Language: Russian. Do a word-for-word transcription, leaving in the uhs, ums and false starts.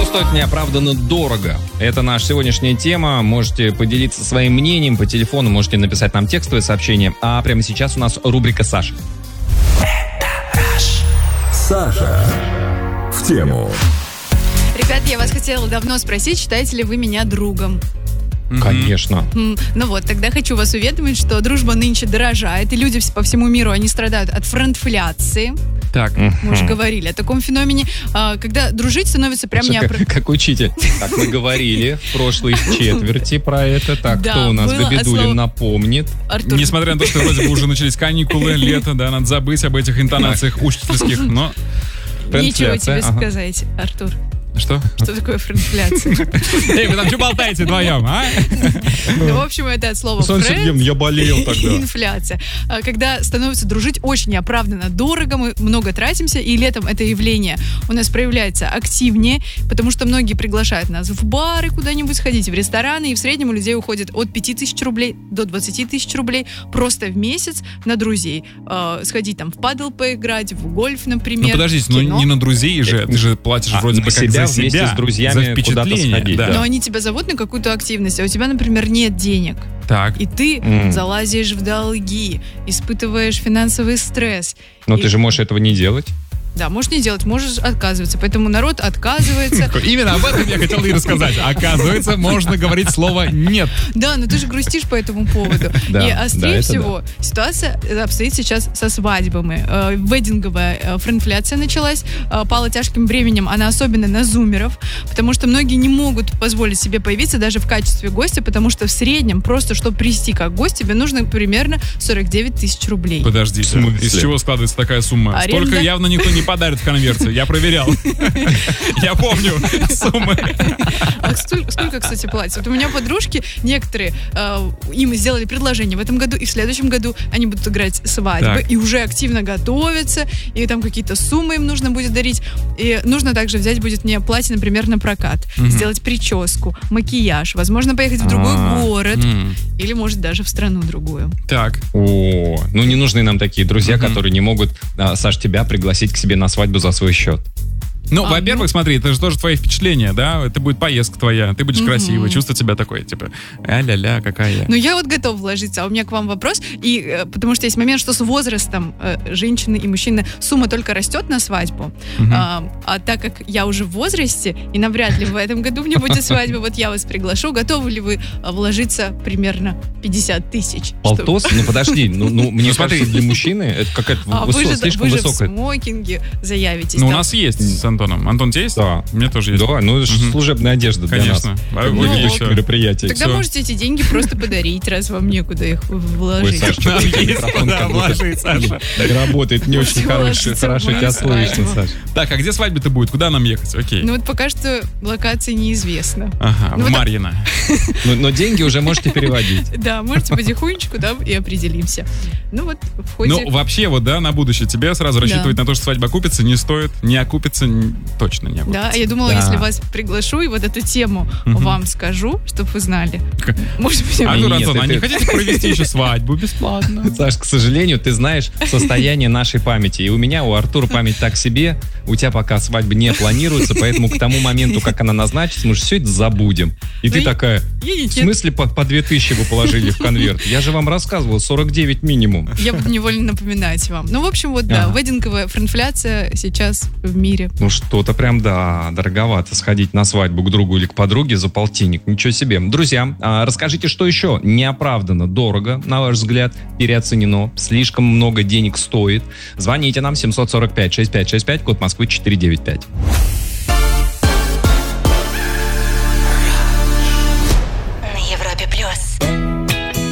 стоит неоправданно дорого? Это наша сегодняшняя тема. Можете поделиться своим мнением по телефону, можете написать нам текстовое сообщение. А прямо сейчас у нас рубрика «Саша». Саша в тему. Ребят, я вас хотела давно спросить, считаете ли вы меня другом? Конечно. Mm-hmm. Ну вот, тогда хочу вас уведомить, что дружба нынче дорожает, и люди по всему миру, они страдают от фронтфляции. Так. Мы уже говорили о таком феномене, когда дружить становится прям неоправданно. Как, как учитель. Так, мы говорили в прошлой четверти про это. Так, да, кто у нас? Габидуллин слово... напомнит. Артур. Несмотря на то, что вроде бы уже начались каникулы, лето, да, надо забыть об этих интонациях учительских, но... Нечего тебе ага. сказать, Артур. Что? Что такое фронтфляция? Эй, вы там что болтаете вдвоем, а? Ну, в общем, это от слова френд. Я болел тогда. Инфляция. Когда становится дружить очень неоправданно дорого, мы много тратимся, и летом это явление у нас проявляется активнее, потому что многие приглашают нас в бары куда-нибудь сходить, в рестораны, и в среднем у людей уходит от пяти тысяч рублей до двадцати тысяч рублей просто в месяц на друзей. Сходить там в падл поиграть, в гольф, например. Ну, подождите, ну не на друзей же, ты же платишь вроде бы как за вместе себя, с друзьями куда-то сходить. Да. Но они тебя зовут на какую-то активность, а у тебя, например, нет денег. Так. И ты mm. залазишь в долги, испытываешь финансовый стресс. Но и... ты же можешь этого не делать. Да, можешь не делать, можешь отказываться. Поэтому народ отказывается. Именно об этом я хотел и рассказать. Оказывается, можно говорить слово «нет». Да, но ты же грустишь по этому поводу. И острее всего ситуация обстоит сейчас со свадьбами. Веддинговая фронтфляция началась, пала тяжким бременем. Она особенно на зумеров, потому что многие не могут позволить себе появиться даже в качестве гостя, потому что в среднем, просто чтобы прийти как гость, тебе нужно примерно сорок девять тысяч рублей. Подожди, из чего складывается такая сумма? Столько явно никто не подарит в конверте. Я проверял. Я помню суммы. А сколько, кстати, платят? Вот у меня подружки, некоторые, им сделали предложение в этом году, и в следующем году они будут играть свадьбы, и уже активно готовятся, и там какие-то суммы им нужно будет дарить. И нужно также взять будет мне платье, например, на прокат, сделать прическу, макияж, возможно, поехать в другой город, или, может, даже в страну другую. Так. О, ну не нужны нам такие друзья, которые не могут, Саш, тебя пригласить к себе на свадьбу за свой счет. Ну, а, ну... во-первых, смотри, это же тоже твои впечатления, да? Это будет поездка твоя, ты будешь mm-hmm. красивый, чувствовать себя такой, типа, а-ля-ля, какая я. Ну, я вот готова вложиться, а у меня к вам вопрос, и э, потому что есть момент, что с возрастом э, женщины и мужчины сумма только растет на свадьбу, mm-hmm. а, а так как я уже в возрасте, и навряд ли в этом году мне будет свадьба, вот я вас приглашу, готовы ли вы вложиться примерно пятьдесят тысяч? Полтос? Ну, подожди, ну, ну мне кажется, для мужчины это какая-то а высо- вы же, слишком вы высокая. Же в смокинге заявитесь. Ну, у нас есть с Антоном. Антон, тебе есть? Да. У меня тоже есть. Да, ну это же угу. служебная одежда для Конечно. нас. А ну, еще мероприятие. Тогда Все. можете эти деньги просто подарить, раз вам некуда их вложить. Ой, Саша, что ты микрофон как будто работает не очень хорошо, хорошо тебя слышно, Саша. Так, а где свадьба-то будет? Куда нам ехать? Окей. Ну вот пока что локация неизвестна. Ага, в Марьино. Но деньги уже можете переводить. Да, можете потихонечку, да, и определимся. Ну вот в ходе... Ну вообще вот, да, на будущее тебе сразу рассчитывать на то, что свадьба окупится, не стоит, не окупится, точно не окупится. Да, я думала, если вас приглашу и вот эту тему вам скажу, чтобы вы знали. Может быть, а ну, Антон, а не хотите провести еще свадьбу бесплатно? Саш, к сожалению, ты знаешь состояние нашей памяти. И у меня, у Артура память так себе. У тебя пока свадьба не планируется, поэтому к тому моменту, как она назначится, мы же все это забудем. И ты такая, в смысле по две тысячи вы положили в конверт? Я же вам рассказывал, сорок девять минимум. Я буду невольно напоминать вам. Ну, в общем, вот да, веддинговая фронтфляция сейчас в мире. Ну, что-то прям, да, дороговато сходить на свадьбу к другу или к подруге за полтинник. Ничего себе. Друзья, расскажите, что еще неоправданно дорого, на ваш взгляд, переоценено, слишком много денег стоит. Звоните нам семь сорок пять шестьдесят пять шестьдесят пять, код Москвы четыреста девяносто пять.